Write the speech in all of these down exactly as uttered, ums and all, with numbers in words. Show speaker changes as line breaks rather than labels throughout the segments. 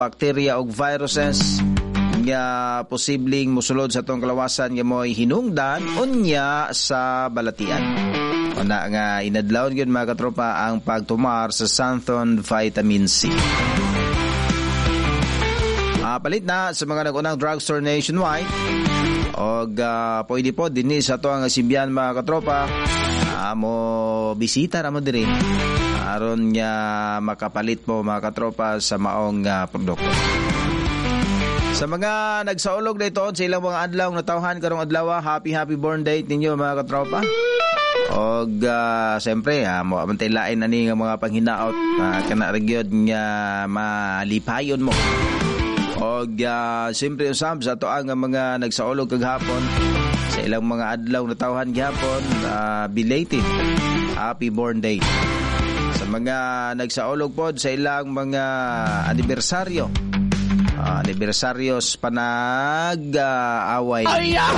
bacteria o viruses nga posibleng musulod sa tong kalawasan nga mo'y hinungdan unya sa balatian. Una nga inadlawon gyud mga katropa ang pagtumar sa Santhon Vitamin C. Uh, palit na sa mga nagunang drugstore nationwide o uh, pwede po din sa ito ang simbiyan mga katropa uh, mo bisita na mo din aron nga makapalit po mga katropa sa maong uh, produkto. Sa mga nagsaulog na ito sa ilang mga adlaw na tawhan karong adlaw, happy happy born date ninyo mga katropa. O uh, siyempre ha, mo amantay-lain ani nga mga panghinaot uh, kana region nga malipayon mo. O uh, siyempre usab sa to ang mga nagsaulog kaghapon sa ilang mga adlaw na tawhan gihapon, uh, belated happy born date. Sa mga nagsaulog pod sa ilang mga anibersaryo, uh, anibersaryos panag-away, uh,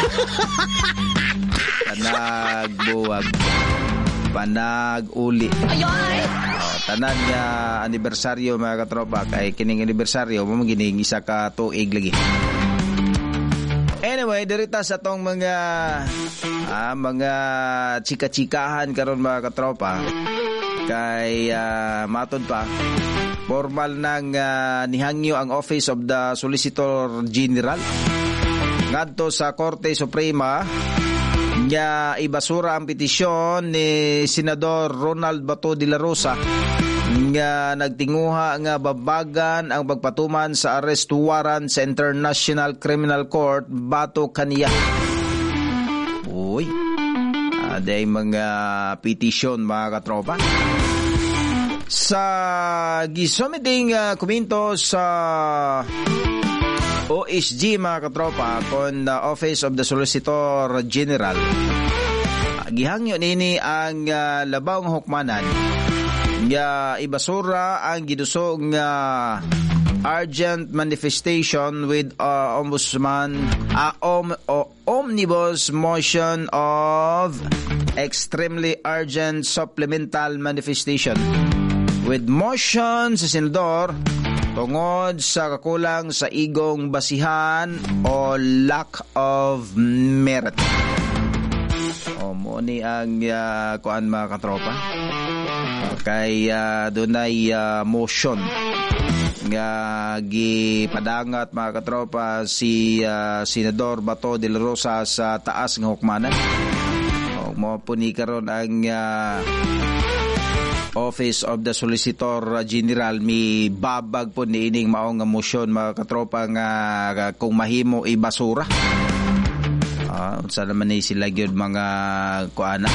panag-buwag, panag-uli, uh, tanan nga anibersaryo mga katropa, kay kining anibersaryo mo magining isa ka tuig lagi. Anyway, dirita sa tong mga ah, mga chika-chikahan karon mga katropa, kay uh, matod pa formal nang uh, nihangyo ang Office of the Solicitor General ngadto sa Korte Suprema nga ibasura ang petisyon ni Senador Ronald Bato de la Rosa nga nagtinguha nga babagan ang pagpatuman sa arrest warrant sa International Criminal Court bato kaniya. Uy, aday mga petisyon mga katropa. Sa gisummiting uh, komento sa O S G mga katropa kon the Office of the Solicitor General, uh, gihangyo nini ang uh, labawng hukmanan nga ibasura ang gidusog nga urgent manifestation with uh, ombudsman uh, om, uh, omnibus motion of extremely urgent supplemental manifestation with motion sa senador tungod sa kakulang sa igong basihan o lack of merit. O mo ni ang uh, kuan mga katropa, kay uh, dunay uh, motion nga gipadangat mga katropa si uh, Senador Bato de la Rosa sa taas ng hukmanan. O mo po ni karon ang uh, Office of the Solicitor General mi babag po ni ining maong nga motion mga katropa nga kung mahimo ibasura. Ah, unsa naman ni sila gyud mga kuana.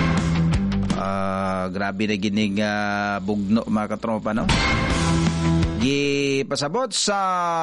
Uh, grabe na gining uh, bugno mga katropa, no? Gipasabot sa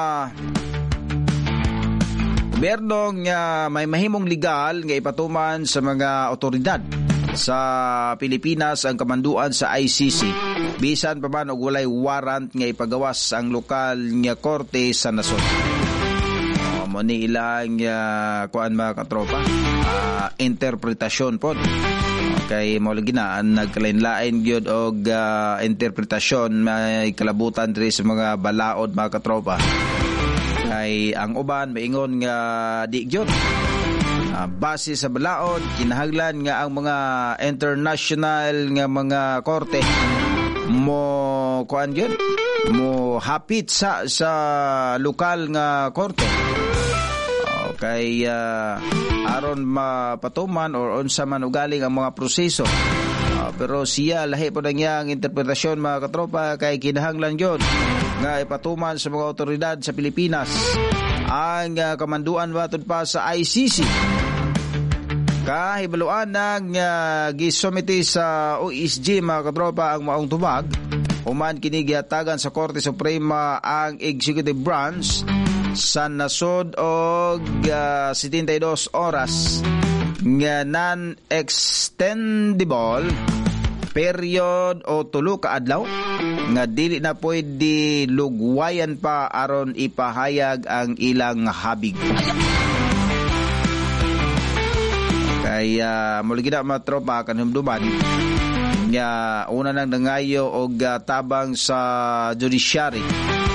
gobyerno nga may mahimong legal nga ipatuman sa mga otoridad sa Pilipinas ang kamanduan sa I C C bisan pa man og walay warrant nga ipagawas ang lokal nga korte sa nasod. Uh, mo ni ilang uh, kuan mga katropa, uh, interpretasyon po. Kay mo lagi na nagkalain-lain gyud og uh, interpretasyon may kalabutan diri sa mga balaod mga katropa. Kay ang uban maingon nga di gyud uh, base sa balaod kinahanglan nga ang mga international nga mga korte mo kuan gyud mo hapit sa sa lokal nga korte. Kay uh, aron mapatuman or unsa man ugaling ang mga proseso. Uh, pero siya lahi po na niya ang interpretasyon mga katropa, kay kinahanglan yun nga ipatuman sa mga otoridad sa Pilipinas ang uh, kamanduan batod pa sa I C C. Kahibaluan ng uh, gisumiti sa O S G mga katropa ang maong tubag human kini gihatagan sa Korte Suprema ang executive branch sa nasod og uh, setenta y dos oras nga non-extendable period o tulo ka adlaw nga dili na pwede lugwayan pa aron ipahayag ang ilang habig. Kaya muli gina mga tropa kanhumduman nga una nang nangayo og uh, tabang sa judiciary